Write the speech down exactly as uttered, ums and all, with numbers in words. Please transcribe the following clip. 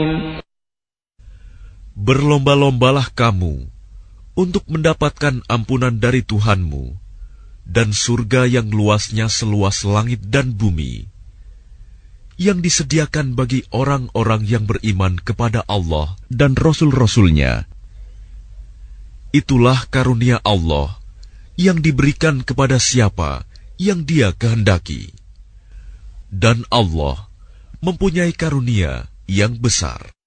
Berlomba-lombalah kamu untuk mendapatkan ampunan dari Tuhanmu dan surga yang luasnya seluas langit dan bumi, yang disediakan bagi orang-orang yang beriman kepada Allah dan Rasul-Rasulnya. Itulah karunia Allah yang diberikan kepada siapa yang Dia kehendaki. Dan Allah mempunyai karunia yang besar.